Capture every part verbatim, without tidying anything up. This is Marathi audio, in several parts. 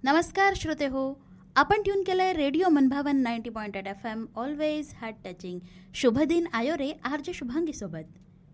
नमस्कार श्रोते हो, आपण ट्यून केलंय रेडिओ मनभावन ninety point eight F am always heart touching. शुभदिन आयोरे RJ Shubhangi सोबत.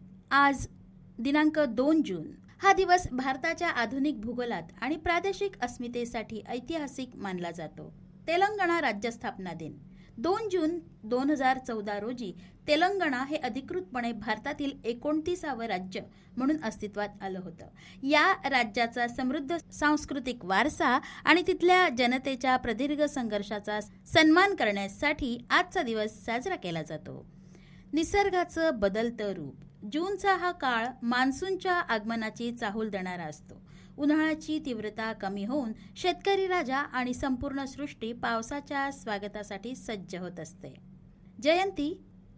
आज दिनांक दोन जून हा दिवस भारताच्या आधुनिक भूगोलात आणि प्रादेशिक अस्मितेसाठी ऐतिहासिक मानला जातो. तेलंगणा राज्य स्थापना दिन दोन जून दोन हजार चौदा रोजी तेलंगणा हे अधिकृतपणे भारतातील एकोणतीसावं राज्य म्हणून अस्तित्वात आलं होतं. या राज्याचा समृद्ध सांस्कृतिक वारसा आणि तिथल्या जनतेच्या प्रदीर्घ संघर्षाचा सन्मान करण्यासाठी आजचा दिवस साजरा केला जातो. निसर्गाचं बदलतं रूप. जूनचा हा काळ मान्सूनच्या आगमनाची चाहूल देणारा असतो. उन्हाळ्याची तीव्रता कमी होऊन शेतकरी राजा आणि संपूर्ण सृष्टी पावसाच्या स्वागतासाठी सज्ज होत असते. जयंती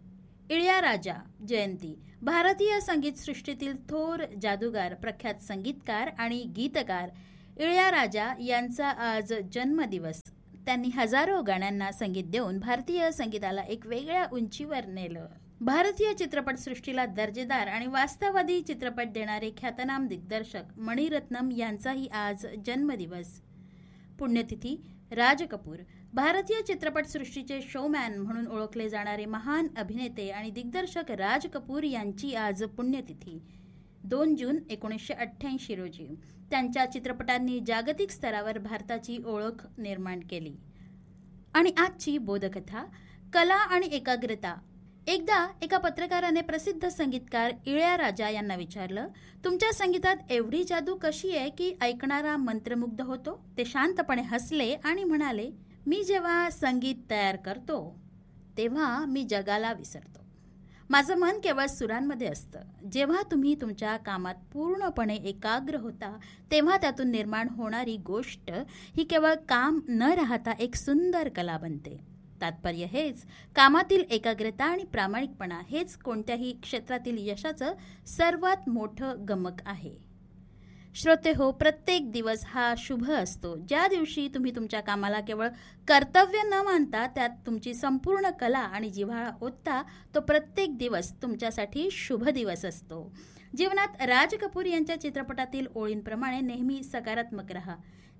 इळयाराजा जयंती भारतीय संगीत सृष्टीतील थोर जादूगार, प्रख्यात संगीतकार आणि गीतकार इळयाराजा यांचा आज जन्मदिवस. त्यांनी हजारो गाण्यांना संगीत देऊन भारतीय संगीताला एक वेगळ्या उंचीवर नेलं. भारतीय चित्रपटसृष्टीला दर्जेदार आणि वास्तववादी चित्रपट देणारे ख्यातनाम दिग्दर्शक मणिरत्नम यांचाही आज जन्मदिवस. पुण्यतिथी राज कपूर भारतीय चित्रपटसृष्टीचे शोमॅन म्हणून ओळखले जाणारे महान अभिनेते आणि दिग्दर्शक राज कपूर यांची आज पुण्यतिथी. दोन जून एकोणीसशे अठ्ठ्याऐंशी रोजी त्यांच्या चित्रपटांनी जागतिक स्तरावर भारताची ओळख निर्माण केली. आणि आजची बोधकथा कला आणि एकाग्रता. एकदा एका पत्रकाराने प्रसिद्ध संगीतकार इळयाराजा यांना विचारलं, तुमच्या संगीतात एवढी जादू कशी आहे की ऐकणारा मंत्रमुग्ध होतो? ते शांतपणे हसले आणि म्हणाले, मी जेव्हा संगीत तयार करतो तेव्हा मी जगाला विसरतो. माझं मन केवळ सुरांमध्ये असतं. जेव्हा तुम्ही तुमच्या कामात पूर्णपणे एकाग्र होता तेव्हा त्यातून निर्माण होणारी गोष्ट ही केवळ काम न राहता एक सुंदर कला बनते. तात्पर्य हेच, कामातील एकाग्रता आणि प्रामाणिकपणा हेच कोणत्याही क्षेत्रातील यशाचं सर्वात मोठं गमक आहे. श्रोते हो, प्रत्येक दिवस हा शुभ असतो. ज्या दिवशी तुम्ही तुमच्या कामाला केवळ कर्तव्य न मानता त्यात तुमची संपूर्ण कला आणि जिव्हाळा ओतता, तो प्रत्येक दिवस तुमच्यासाठी शुभ दिवस असतो. जीवनात राज कपूर यांच्या चित्रपटातील ओळींप्रमाणे नेहमी सकारात्मक रहा.